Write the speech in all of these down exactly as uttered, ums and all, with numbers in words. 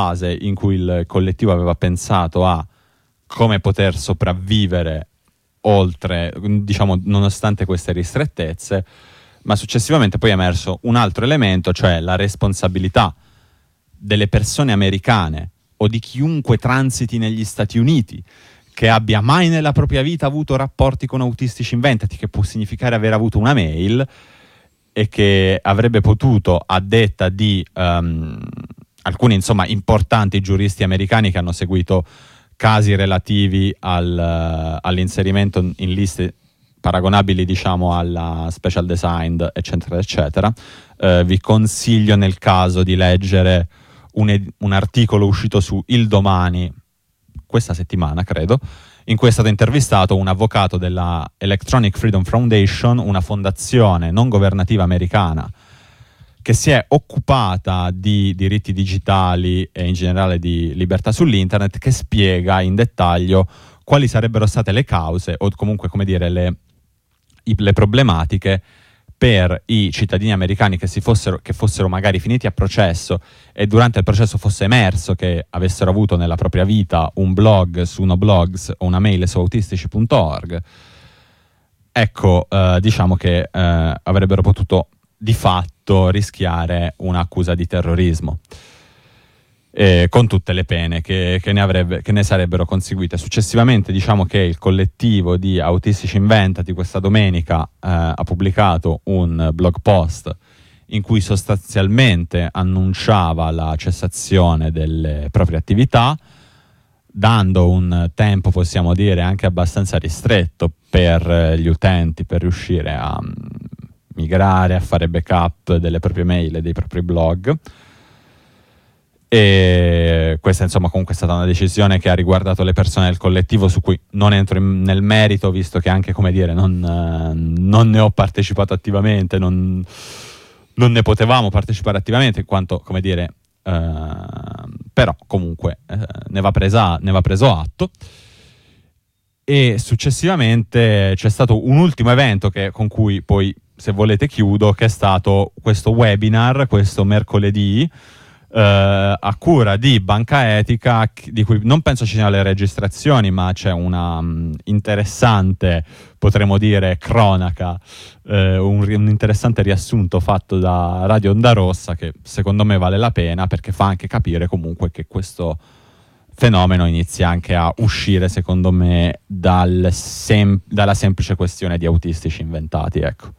fase in cui il collettivo aveva pensato a come poter sopravvivere oltre, diciamo, nonostante queste ristrettezze, ma successivamente poi è emerso un altro elemento, cioè la responsabilità delle persone americane o di chiunque transiti negli Stati Uniti che abbia mai nella propria vita avuto rapporti con autistici inventati, che può significare aver avuto una mail, e che avrebbe potuto, a detta di um, alcuni insomma importanti giuristi americani che hanno seguito casi relativi al, uh, all'inserimento in liste paragonabili, diciamo, alla special design, eccetera eccetera, uh, vi consiglio nel caso di leggere un, ed- un articolo uscito su Il Domani questa settimana, credo, in cui è stato intervistato un avvocato della Electronic Freedom Foundation, una fondazione non governativa americana che si è occupata di diritti digitali e in generale di libertà sull'internet, che spiega in dettaglio quali sarebbero state le cause o comunque, come dire, le, i, le problematiche per i cittadini americani che, si fossero, che fossero magari finiti a processo e durante il processo fosse emerso che avessero avuto nella propria vita un blog su Noblogs o una mail su autistici punto org. Ecco, eh, diciamo che eh, avrebbero potuto di fatto rischiare un'accusa di terrorismo, eh, con tutte le pene che, che, ne avrebbe, che ne sarebbero conseguite. Successivamente, diciamo che il collettivo di Autistici Inventati questa domenica eh, ha pubblicato un blog post in cui sostanzialmente annunciava la cessazione delle proprie attività, dando un tempo, possiamo dire, anche abbastanza ristretto per gli utenti per riuscire a migrare, a fare backup delle proprie mail e dei propri blog. E questa, insomma, comunque è stata una decisione che ha riguardato le persone del collettivo, su cui non entro in, nel merito, visto che anche, come dire, non, eh, non ne ho partecipato attivamente, non, non ne potevamo partecipare attivamente, in quanto, come dire, eh, però comunque eh, ne va presa, ne va preso atto. E successivamente c'è stato un ultimo evento che, con cui poi, se volete, chiudo, che è stato questo webinar, questo mercoledì, Uh, a cura di Banca Etica, di cui non penso ci siano le registrazioni, ma c'è una um, interessante, potremmo dire, cronaca, uh, un, un interessante riassunto fatto da Radio Onda Rossa, che secondo me vale la pena, perché fa anche capire comunque che questo fenomeno inizia anche a uscire, secondo me, dal sem- dalla semplice questione di autistici inventati, ecco.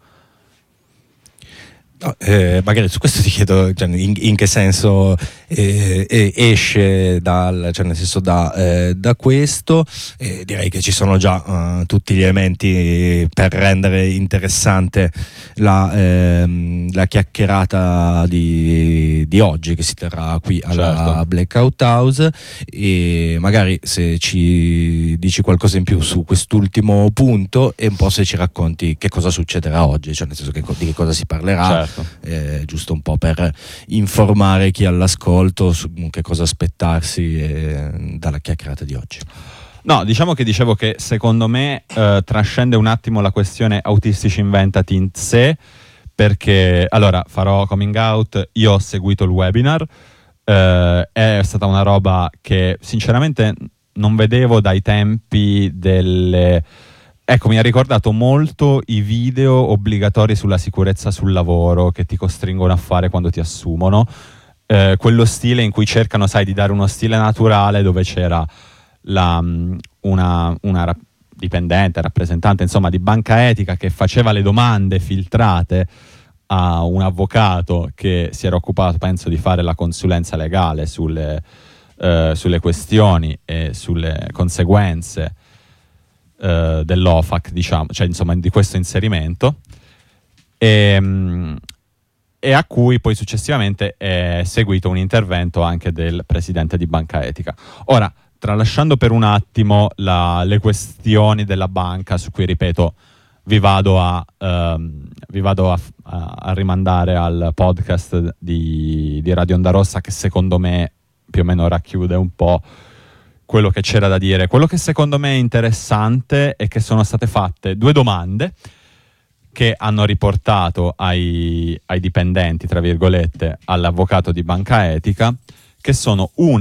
No, eh, magari su questo ti chiedo, cioè, in, in che senso eh, eh, esce dal, cioè nel senso da, eh, da questo. Eh, direi che ci sono già uh, tutti gli elementi per rendere interessante la, ehm, la chiacchierata di, di oggi, che si terrà qui alla certo. Blackout House, e magari se ci dici qualcosa in più su quest'ultimo punto e un po' se ci racconti che cosa succederà oggi, cioè nel senso che, di che cosa si parlerà. Certo. Eh, giusto un po' per informare chi è all'ascolto su che cosa aspettarsi eh, dalla chiacchierata di oggi. No, diciamo che dicevo che secondo me eh, trascende un attimo la questione autistici inventati in sé, perché allora farò coming out, io ho seguito il webinar, eh, è stata una roba che sinceramente non vedevo dai tempi delle... Ecco, mi ha ricordato molto i video obbligatori sulla sicurezza sul lavoro che ti costringono a fare quando ti assumono, eh, quello stile in cui cercano, sai, di dare uno stile naturale, dove c'era la, una, una rap- dipendente, rappresentante, insomma, di Banca Etica che faceva le domande filtrate a un avvocato che si era occupato, penso, di fare la consulenza legale sulle, eh, sulle questioni e sulle conseguenze Uh, dell'O F A C, diciamo, cioè insomma di questo inserimento, e, um, e a cui poi successivamente è seguito un intervento anche del presidente di Banca Etica. Ora, tralasciando per un attimo la, le questioni della banca, su cui, ripeto, vi vado a, um, vi vado a, a, a rimandare al podcast di, di Radio Onda Rossa, che secondo me più o meno racchiude un po' quello che c'era da dire. Quello che secondo me è interessante è che sono state fatte due domande che hanno riportato ai, ai dipendenti, tra virgolette, all'avvocato di Banca Etica, che sono una